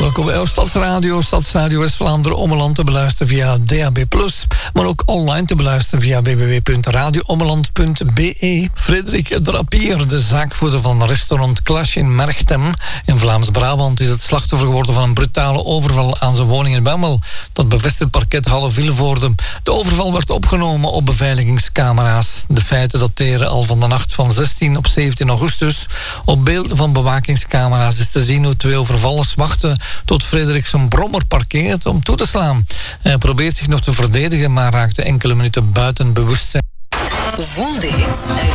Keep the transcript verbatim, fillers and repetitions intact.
Welkom bij Stadsradio, Stadsradio West-Vlaanderen Ommeland te beluisteren via D A B plus, maar ook online te beluisteren via w w w punt radio ommeland punt b e. Frederik Drapier, de zaakvoerder van restaurant Clash in Merchtem in Vlaams-Brabant, is het slachtoffer geworden van een brutale overval aan zijn woning in Bemmel. Dat bevestigt parket Halle-Vilvoorde. De overval werd opgenomen op beveiligingscamera's. De feiten dateren al van de nacht van zestien op zeventien augustus. Op beelden van bewakingscamera's is te zien hoe twee overvallers wachten tot Frederik zijn brommer parkeert om toe te slaan. Hij probeert zich nog te verdedigen, maar raakte enkele minuten buiten bewustzijn. Voel de hits uit